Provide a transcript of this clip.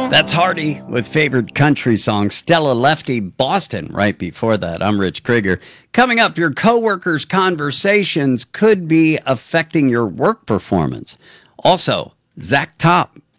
That's Hardy with favorite country song. Stella Lefty, Boston, right before that. I'm Rich Krieger. Coming up, your coworkers' conversations could be affecting your work performance. Also, Zach Top